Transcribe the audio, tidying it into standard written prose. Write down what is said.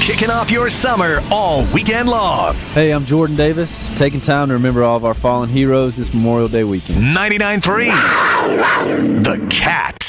kicking off your summer all weekend long. Hey, I'm Jordan Davis, taking time to remember all of our fallen heroes this Memorial Day weekend. 99.3 The Cat.